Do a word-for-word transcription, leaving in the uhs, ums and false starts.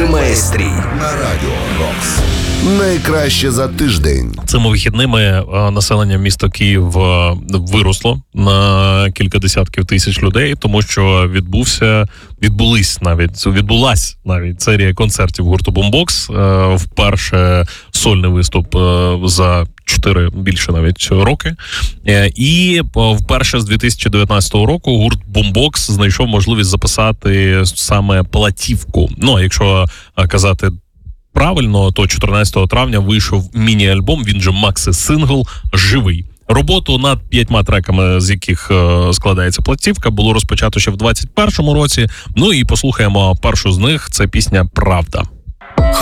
Майстрій на радіо Рокс. Найкраще за тиждень. Цими вихідними населення міста Київ виросло на кілька десятків тисяч людей, тому що відбувся, відбулись навіть, відбулась навіть серія концертів гурту Бумбокс. Вперше сольний виступ за чотири більше навіть роки. І вперше з дві тисячі дев'ятнадцятого року гурт Бумбокс знайшов можливість записати саме платівку. Ну, якщо казати правильно, то чотирнадцятого травня вийшов міні-альбом, він же макси-сингл «Живий». Роботу над п'ятьма треками, з яких е, складається платівка, було розпочато ще в двадцять першому році. Ну і послухаємо першу з них, це пісня «Правда».